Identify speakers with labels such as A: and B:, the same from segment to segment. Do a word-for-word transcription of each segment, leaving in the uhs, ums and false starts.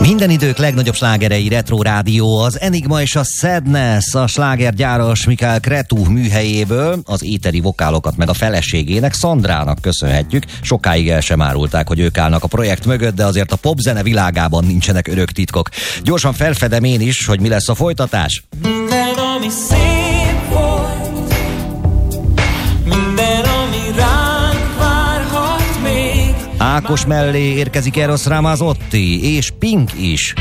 A: Minden idők legnagyobb slágerei Retro Rádió, az Enigma és a Sadness, a slágergyáros Michael Cretu műhelyéből, az éteri vokálokat meg a feleségének, Szandrának köszönhetjük. Sokáig el sem árulták, hogy ők állnak a projekt mögött, de azért a popzene világában nincsenek örök titkok. Gyorsan felfedem én is, hogy mi lesz a folytatás.
B: Minden, ami szép volt, minden, ami ránk várhat még.
A: Ákos mellé érkezik Eros Ramazzotti és Pink is.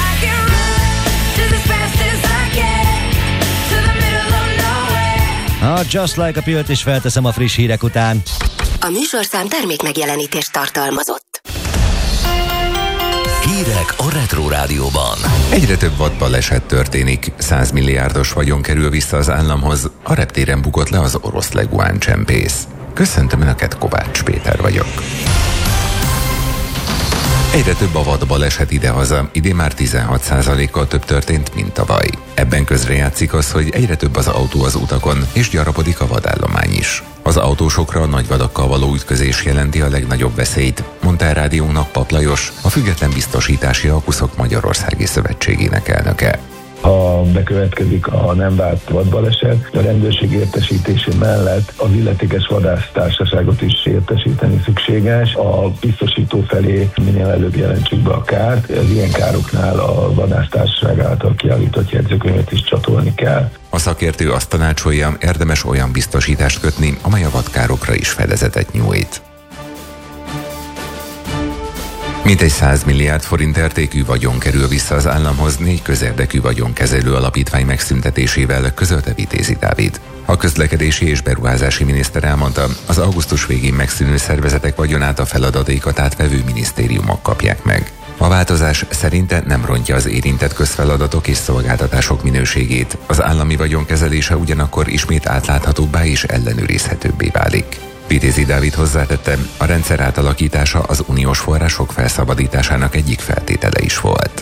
A: A Just Like a Pill-t is felteszem a friss hírek után.
C: A műsorszám termék megjelenítést tartalmazott.
D: Hírek a Retro Rádióban.
E: Egyre több vadbaleset történik, száz milliárdos vagyon kerül vissza az államhoz, a reptéren bukott le az orosz leguán csempész. Köszöntöm Önöket, Kovács Péter vagyok. Egyre több a vadbaleset idehaza, idén már tizenhat százalékkal több történt, mint tavaly. Ebben közrejátszik az, hogy egyre több az autó az utakon, és gyarapodik a vadállomány is. Az autósokra a nagy vadakkal való ütközés jelenti a legnagyobb veszélyt, mondta a rádiónak Pap Lajos, a Független Biztosítási Alkuszok Magyarországi Szövetségének elnöke.
F: Ha bekövetkezik a nem várt vadbaleset, a rendőrség értesítése mellett az illetékes vadásztársaságot is értesíteni szükséges. A biztosító felé minél előbb jelentsük be a kárt. Az ilyen károknál a vadásztársaság által kiállított jegyzőkönyvet is csatolni kell.
E: A szakértő azt tanácsolja, érdemes olyan biztosítást kötni, amely a vadkárokra is fedezetet nyújt. Mintegy száz milliárd forint értékű vagyon kerül vissza az államhoz négy közérdekű vagyonkezelő alapítvány megszüntetésével, közölte Vitézi Dávid. A közlekedési és beruházási miniszter elmondta, az augusztus végén megszűnő szervezetek vagyonát a feladataikat átvevő minisztériumok kapják meg. A változás szerinte nem rontja az érintett közfeladatok és szolgáltatások minőségét, az állami vagyonkezelése ugyanakkor ismét átláthatóbbá és ellenőrizhetőbbé válik. Vitézi Dávid hozzátette, a rendszer átalakítása az uniós források felszabadításának egyik feltétele is volt.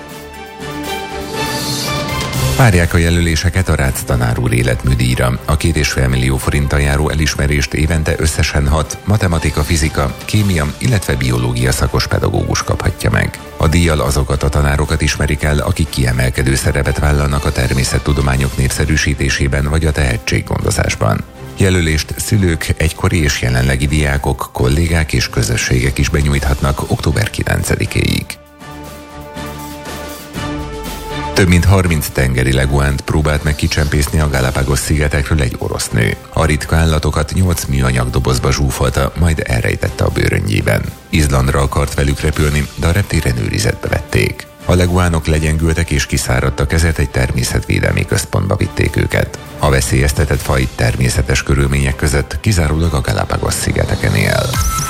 E: Várják a jelöléseket a Rácz tanár úr életműdíjra. A két és fél millió forinttal járó elismerést évente összesen hat matematika, fizika, kémia, illetve biológia szakos pedagógus kaphatja meg. A díjjal azokat a tanárokat ismerik el, akik kiemelkedő szerepet vállalnak a természettudományok népszerűsítésében vagy a tehetséggondozásban. Jelölést szülők, egykori és jelenlegi diákok, kollégák és közösségek is benyújthatnak október kilencedikéig. Több mint harminc tengeri leguánt próbált meg kicsempészni a Galápagos-szigetekről egy orosz nő. A ritka állatokat nyolc műanyag dobozba zsúfolta, majd elrejtette a bőröngyében. Izlandra akart velük repülni, de a reptéren őrizetbe vették. A leguánok legyengültek és kiszáradtak, ezért egy természetvédelmi központba vitték őket. A veszélyeztetett faj természetes körülmények között kizárólag a Galápagos-szigeteken él.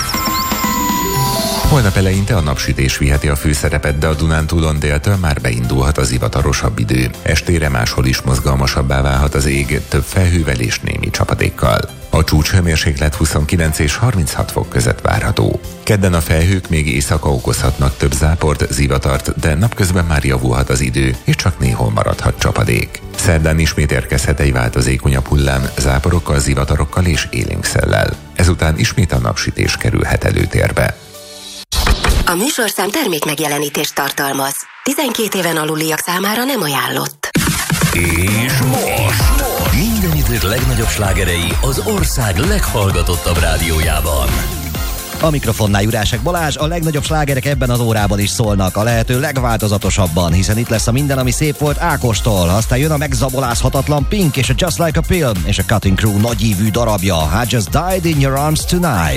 E: Holnap eleinte a napsütés viheti a főszerepet, de a Dunántúlon déltől már beindulhat az ivatarosabb idő. Estére máshol is mozgalmasabbá válhat az ég, több felhővel és némi csapadékkal. A csúcshőmérséklet huszonkilenc és harminchat fok között várható. Kedden a felhők még éjszaka okozhatnak több záport, zivatart, de napközben már javulhat az idő, és csak néhol maradhat csapadék. Szerdán ismét érkezhet egy változékonyabb hullám, záporokkal, zivatarokkal és élénk szellel. Ezután ismét a napsütés kerülhet előtérbe.
C: A műsorszám termék megjelenítést tartalmaz. tizenkét éven aluliak számára nem ajánlott.
D: És most minden idők legnagyobb slágerei az ország leghallgatottabb rádiójában.
A: A mikrofonnál Jurásek Balázs, a legnagyobb slágerek ebben az órában is szólnak, a lehető legváltozatosabban, hiszen itt lesz a Minden, ami szép volt Ákostól, aztán jön a megzabolázhatatlan Pink és a Just Like a Pill és a Cutting Crew nagyívű darabja, I Just Died in Your Arms Tonight.